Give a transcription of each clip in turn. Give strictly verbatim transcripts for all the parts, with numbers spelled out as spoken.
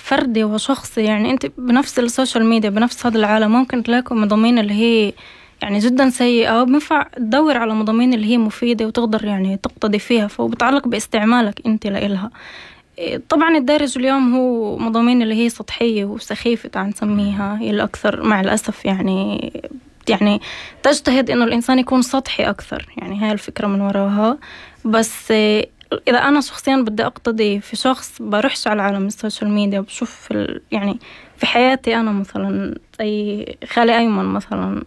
فردي وشخصي. يعني أنت بنفس السوشيال ميديا بنفس هذا العالم ممكن تلاقوا مضامين اللي هي يعني جدا سيئة، وبنفع تدور على مضامين اللي هي مفيدة وتقدر يعني تقتدي فيها، فبتعلق باستعمالك أنت لإلها. طبعا الدارج اليوم هو مضامين اللي هي سطحية وسخيفة تعال نسميها هي الأكثر مع الأسف. يعني يعني تجتهد إنه الإنسان يكون سطحي أكثر، يعني هاي الفكرة من وراها. بس إذا أنا شخصيا بدي أقتدي في شخص بروحش على عالم السوشيال ميديا، بشوف في يعني في حياتي أنا مثلا أي خالي أيمن مثلا،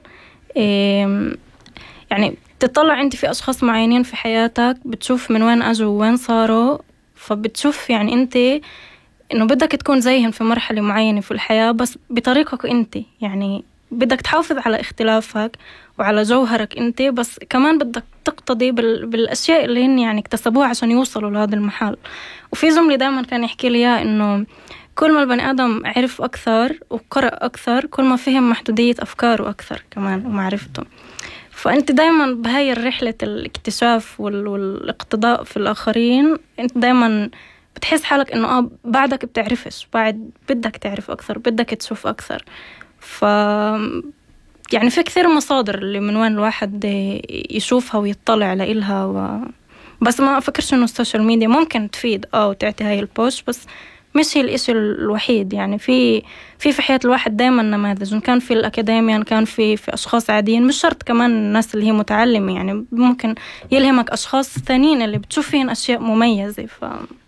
يعني تطلع أنت في أشخاص معينين في حياتك بتشوف من وين أجوا وين صاروا، فبتشوف يعني أنت إنه بدك تكون زيهم في مرحلة معينة في الحياة بس بطريقك أنت. يعني بدك تحافظ على اختلافك وعلى جوهرك أنت، بس كمان بدك تقتضي بال... بالأشياء اللي هن يعني اكتسبوها عشان يوصلوا لهذا المحل. وفي جملة دائما كان يحكي لي إياها إنه كل ما البني آدم عرف أكثر وقرأ أكثر كل ما فهم محدودية أفكاره أكثر كمان ومعرفته. فأنت دائما بهاي الرحلة الاكتشاف وال... والاقتضاء في الآخرين أنت دائما بتحس حالك إنه آه بعدك بتعرفش، بعد بدك تعرف أكثر، بدك تشوف أكثر. ف يعني في كثير مصادر اللي من وين الواحد يشوفها ويطلع لإلها و... بس ما أفكرش إنه السوشيال ميديا ممكن تفيد أو تعطي هاي البوش، بس مش هي الإشي الوحيد. يعني في في في حياة الواحد دائما نماذج، إن كان في الأكاديمية إن كان في في أشخاص عاديين، مش شرط كمان الناس اللي هي متعلمة، يعني ممكن يلهمك أشخاص ثانيين اللي بتشوف فيهن أشياء مميزة. ف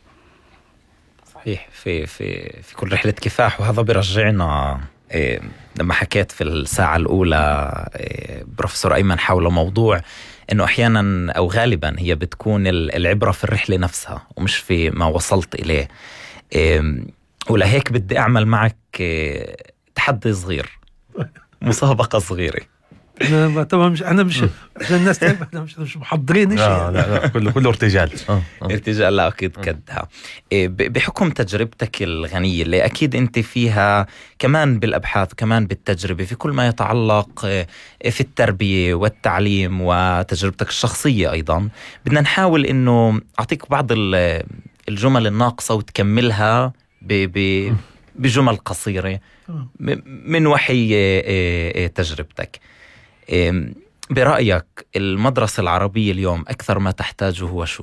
صحيح في في في كل رحلة كفاح. وهذا برجعنا إيه لما حكيت في الساعة الأولى إيه بروفيسور أيمن حول موضوع إنه أحيانا أو غالبا هي بتكون العبرة في الرحلة نفسها ومش في ما وصلت إليه. إيه ولهيك بدي أعمل معك إيه تحدي صغير، مسابقة صغيرة. أنا طبعا مش أنا مش عشان الناس تعرف إحنا مش مش محضرين شيء. لا لا لا كله كله ارتجال. ارتجال لا أكيد كدها. بحكم تجربتك الغنية اللي أكيد أنت فيها كمان بالأبحاث كمان بالتجربة في كل ما يتعلق في التربية والتعليم وتجربتك الشخصية أيضا، بدنا نحاول إنه أعطيك بعض الجمل الناقصة وتكملها بجمل قصيرة من وحي تجربتك. برأيك المدرسة العربية اليوم أكثر ما تحتاجه هو شو؟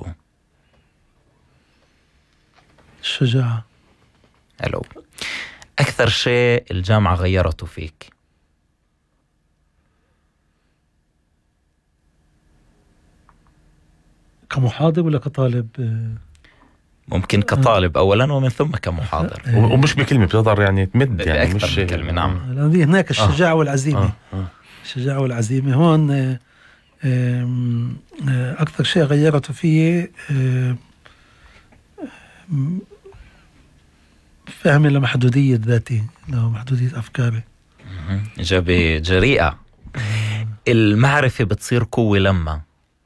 الشجاعة. حلو. أكثر شيء الجامعة غيرته فيك؟ كمحاضر ولا كطالب؟ ممكن كطالب أولا ومن ثم كمحاضر. ومش بكلمة بتقدر يعني تمد يعني مش كلمة. نعم. هناك الشجاعة والعزيمة. آه. آه. الشجاعة والعزيمة هون أكثر شيء غيرته فيه فهمي لمحدودية ذاتي، لمحدودية أفكاري. إجابة جريئة. المعرفة بتصير قوة لما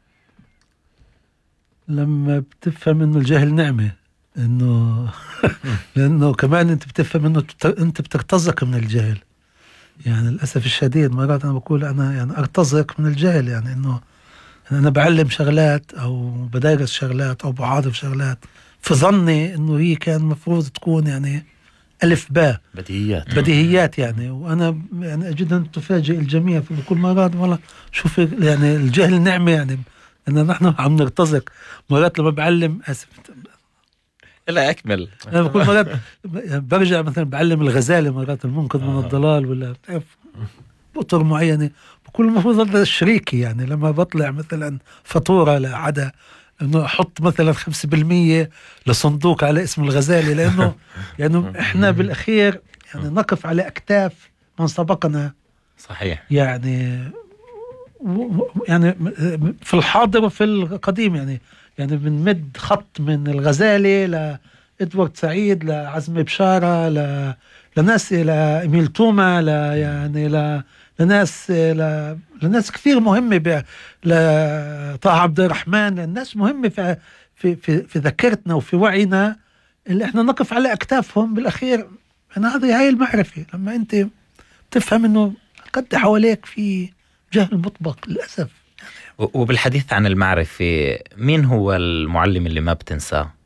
لما بتفهم إنه الجهل نعمة، إنه لأنه كمان أنت بتفهم إنه أنت بترتزق من الجهل. يعني للأسف الشديد مرات أنا بقول أنا يعني أرتزق من الجهل، يعني إنه أنا بعلم شغلات أو بدرس شغلات أو بعاطف شغلات في ظني إنه هي كان مفروض تكون يعني ألف باء بديهيات بديهيات يعني، وأنا يعني أجد أن تفاجئ الجميع في كل مرات. والله شوف يعني الجهل نعمة، يعني أن نحن عم نرتزق مرات. لما بعلم أسف لا أكمل أنا بقول مرات برجع مثلا بعلم الغزالي مرات المنقذ من الضلال ولا بتعرف بطر معينة، بقول المفروض هذا شريكي. يعني لما بطلع مثلا فاتورة لعدا إنه أحط مثلا خمسة بالمية لصندوق على اسم الغزالي، لأنه يعني إحنا بالأخير يعني نقف على أكتاف من سبقنا. صحيح. يعني يعني في الحاضر وفي القديم، يعني يعني بنمد خط من الغزالي لإدوارد سعيد لعزمي بشارة ل لناس لإميل توما ل يعني ل لناس ل لناس كثير مهمة ب لطه عبد الرحمن. الناس مهمة في في في, في ذاكرتنا وفي وعينا اللي احنا نقف على أكتافهم بالأخير. أنا هذه هاي المعرفة لما أنت تفهم إنه قد حواليك في جهل مطبق للأسف. وبالحديث عن المعرفة، مين هو المعلم اللي ما بتنساه؟